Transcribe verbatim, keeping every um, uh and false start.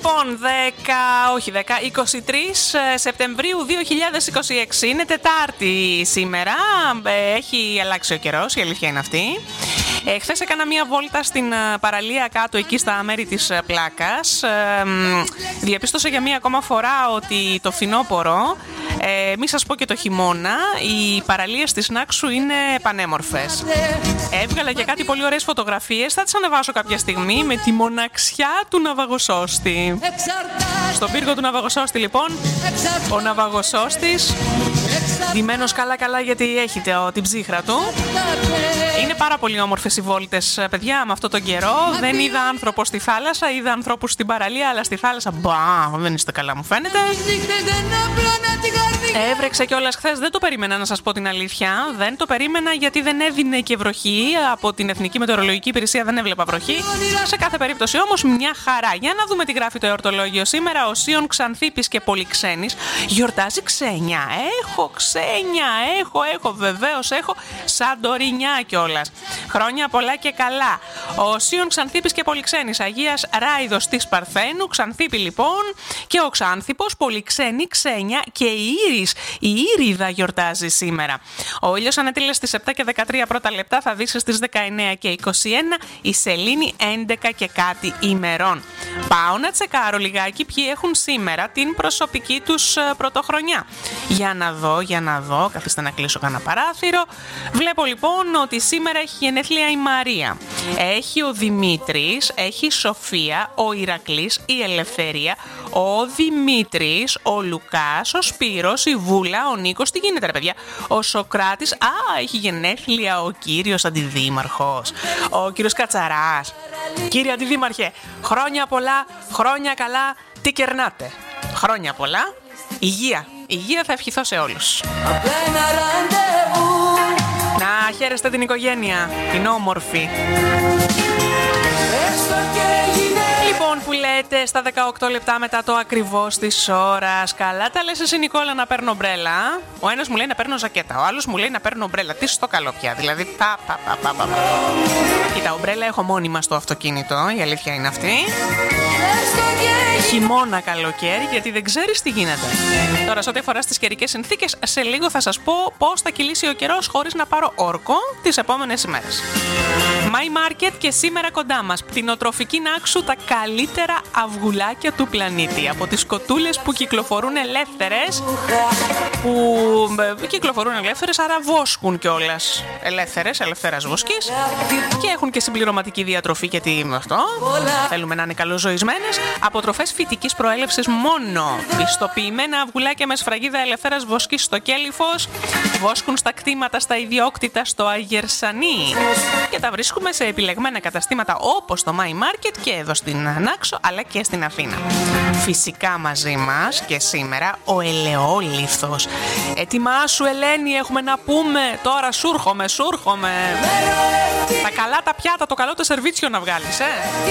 Λοιπόν, δέκα, όχι δέκα, είκοσι τρεις Σεπτεμβρίου δύο χιλιάδες είκοσι έξι. Είναι Τετάρτη σήμερα. Έχει αλλάξει ο καιρός, η αλήθεια είναι αυτή. Ε, χθες έκανα μία βόλτα στην παραλία κάτω εκεί στα μέρη της Πλάκας. Ε, διαπίστωσα για μία ακόμα φορά ότι το φθινόπωρο, ε, μη σας πω και το χειμώνα, οι παραλίες της Νάξου είναι πανέμορφες. Έβγαλα και κάτι πολύ ωραίες φωτογραφίες, θα τις ανεβάσω κάποια στιγμή, με τη μοναξιά του Ναυαγοσώστη. Στον πύργο του Ναυαγοσώστη λοιπόν, ο Ναυαγοσώστης, ντυμένος καλά καλά γιατί έχει την ψύχρα του. Είναι πάρα πολύ όμορφες οι βόλτες, παιδιά, με αυτόν τον καιρό. Δεν είδα άνθρωπο στη θάλασσα, είδα ανθρώπους στην παραλία, αλλά στη θάλασσα, μπα, δεν είστε καλά μου φαίνεται. Έβρεξε κιόλας χθες, δεν το περίμενα να σας πω την αλήθεια. Δεν το περίμενα γιατί δεν έδινε και βροχή. Από την Εθνική Μετεωρολογική Υπηρεσία δεν έβλεπα βροχή. Σε κάθε περίπτωση όμως μια χαρά. Για να δούμε τι γράφει το εορτολόγιο σήμερα. Ο Σίων Ξανθίπης και Πολυξένης γιορτάζει ξένια. Έχω ξένια, έχω, έχω, βεβαίως έχω. Σαντορινιά κιόλας. Χρόνια πολλά και καλά. Ο Σίων Ξανθίπης και Πολυξένης, Αγίας Ράιδος της Παρθένου. Ξανθίπη λοιπόν και ο Ξάνθιπος, Πολυξένη, ξένια και η Ήρης. Η Ήριδα γιορτάζει σήμερα. Ο ήλιος ανέτειλε στις επτά και δεκατρία πρώτα λεπτά, θα δύσει στις δεκαεννέα και είκοσι ένα, η σελήνη έντεκα και κάτι ημερών. Πάω να τσεκάρω λιγάκι ποιοι έχουν σήμερα την προσωπική τους πρωτοχρονιά. Για να δω, για να δω, καθίστε να κλείσω κανένα παράθυρο. Βλέπω λοιπόν ότι σήμερα έχει γενέθλια η Μαρία. Έχει ο Δημήτρης, έχει η Σοφία, ο Ηρακλής, η Ελευθερία, ο Δημήτρης, ο Λουκάς, ο Σπύρος, η Βούλα, ο Νίκος. Τι γίνεται ρε παιδιά? Ο Σοκράτης, α, έχει γενέθλια ο κύριος Αντιδήμαρχος, ο κύριος Κατσαράς. Κύριε Αντιδήμαρχε, χρόνια πολλά, χρόνια καλά, τι κερνάτε? Χρόνια πολλά, υγεία, υγεία θα ευχηθώ σε όλους. Να χαίρεστε την οικογένεια, την όμορφη. Λοιπόν, που λέτε στα δεκαοκτώ λεπτά μετά το ακριβώς της ώρας. Καλά τα λες εσύ Νικόλα να παίρνω ομπρέλα? Ο ένας μου λέει να παίρνω ζακέτα, ο άλλος μου λέει να παίρνω ομπρέλα. Τι στο καλό πια, δηλαδή πα, πα, πα, πα, πα. Κοίτα, ομπρέλα έχω μόνιμα στο αυτοκίνητο, η αλήθεια είναι αυτή. Χειμώνα, καλοκαίρι, γιατί δεν ξέρεις τι γίνεται. Τώρα, σε ό,τι αφορά στις καιρικές συνθήκες, σε λίγο θα σας πω πώς θα κυλήσει ο καιρός χωρίς να πάρω όρκο τις επόμενες ημέρες. My Market και σήμερα κοντά μας. Πτηνοτροφική Νάξου, τα καλύτερα αυγουλάκια του πλανήτη. Από τις κοτούλες που κυκλοφορούν ελεύθερες, που κυκλοφορούν ελεύθερες, άρα βόσκουν κιόλας. Ελεύθερες, ελευθέρας βοσκής. Και έχουν και συμπληρωματική διατροφή, γιατί με αυτό θέλουμε να είναι καλοζωισμένες. Από τροφές φυτικής προέλευσης μόνο. Πιστοποιημένα αυγουλάκια με σφραγίδα ελευθέρας βοσκής στο Κέλυφος. Βόσκουν στα κτήματα, στα ιδιόκτητα, στο Αγερσανή. Και τα βρίσκουμε σε επιλεγμένα καταστήματα όπως το My Market και εδώ στην Νάξο, αλλά και στην Αθήνα. Φυσικά μαζί μας και σήμερα ο ελαιόλιθος. Ετοιμάσου Ελένη, έχουμε να πούμε. Τώρα σούρχομαι, σούρχομαι. Τα καλά τα πιάτα, το καλό το σερβίτσιο να βγάλεις, ε.